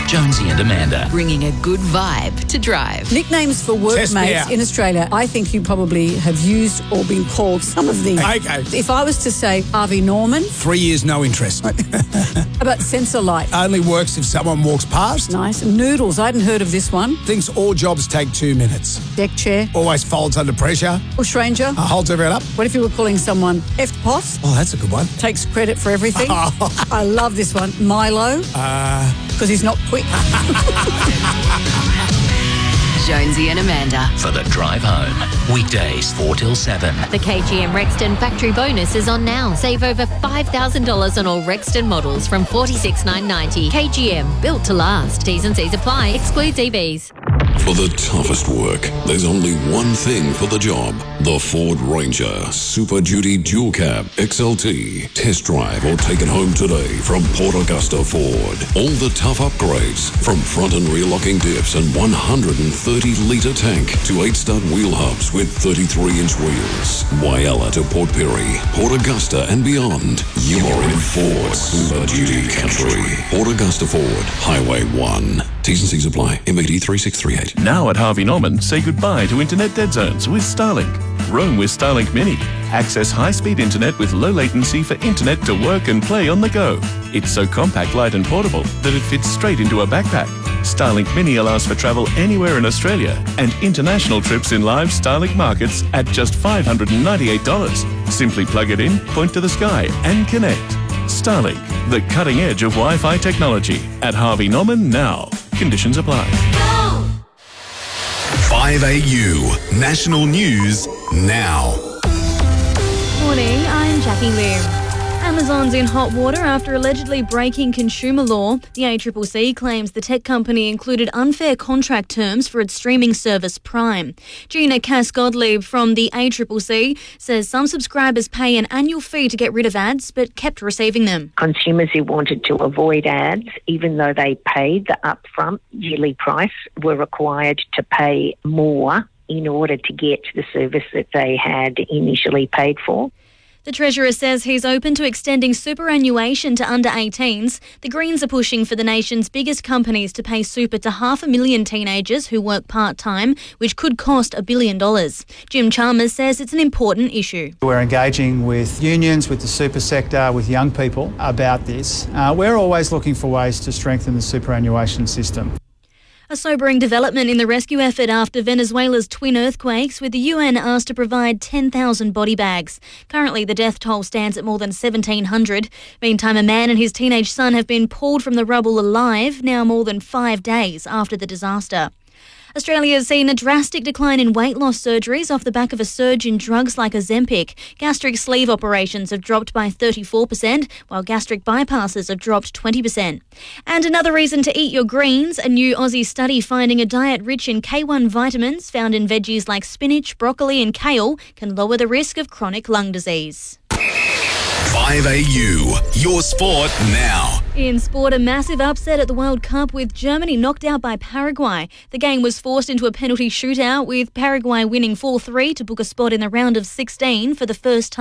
Jonesy and Amanda. Bringing a good vibe to drive. Nicknames for Test me workmates out. in Australia, I think you probably have used or been called some of these. Okay. If I was to say Harvey Norman, 3 years, no interest. how about Sensor Light? Only works if someone walks past. Nice. Noodles, I hadn't heard of this one. Thinks all jobs take 2 minutes. Deck chair. Always folds under pressure. Bushranger. Holds everyone up. What if you were calling someone F-Poss? Oh, that's a good one. Takes credit for everything. I love this one. Milo. Because he's not quick. Jonesy and Amanda. For the drive home. Weekdays 4 till 7. The KGM Rexton factory bonus is on now. Save over $5,000 on all Rexton models from $46,990. KGM, built to last. T's and C's apply. Excludes EVs. For the toughest work, there's only one thing for the job. The Ford Ranger Super Duty Dual Cab XLT. Test drive or take it home today from Port Augusta Ford. All the tough upgrades from front and rear locking diffs and 130-litre tank to 8-stud wheel hubs with 33-inch wheels. Whyalla to Port Pirie, Port Augusta and beyond. You're in Ford Super Duty country. Port Augusta Ford, Highway 1. T's and C's apply. MBD 3638. Now at Harvey Norman, say goodbye to internet dead zones with Starlink. Roam with Starlink Mini. Access high-speed internet with low latency for internet to work and play on the go. It's so compact, light and portable that it fits straight into a backpack. Starlink Mini allows for travel anywhere in Australia and international trips in live Starlink markets at just $598. Simply plug it in, point to the sky and connect. Starlink, the cutting edge of Wi-Fi technology. At Harvey Norman now. Conditions apply. 5AU. National News now. Morning, I'm Jackie Lim. Amazon's in hot water after allegedly breaking consumer law. The ACCC claims the tech company included unfair contract terms for its streaming service Prime. Gina Cass-Gottlieb from the ACCC says some subscribers pay an annual fee to get rid of ads but kept receiving them. Consumers who wanted to avoid ads, even though they paid the upfront yearly price, were required to pay more in order to get the service that they had initially paid for. The Treasurer says he's open to extending superannuation to under 18s. The Greens are pushing for the nation's biggest companies to pay super to 500,000 teenagers who work part-time, which could cost $1 billion. Jim Chalmers says it's an important issue. We're engaging with unions, with the super sector, with young people about this. We're always looking for ways to strengthen the superannuation system. A sobering development in the rescue effort after Venezuela's twin earthquakes, with the UN asked to provide 10,000 body bags. Currently, the death toll stands at more than 1,700. Meantime, a man and his teenage son have been pulled from the rubble alive, now more than 5 days after the disaster. Australia has seen a drastic decline in weight loss surgeries off the back of a surge in drugs like Ozempic. Gastric sleeve operations have dropped by 34%, while gastric bypasses have dropped 20%. And another reason to eat your greens, a new Aussie study finding a diet rich in K1 vitamins found in veggies like spinach, broccoli and kale can lower the risk of chronic lung disease. 5AU. Your sport now. In sport, a massive upset at the World Cup with Germany knocked out by Paraguay. The game was forced into a penalty shootout with Paraguay winning 4-3 to book a spot in the round of 16 for the first time.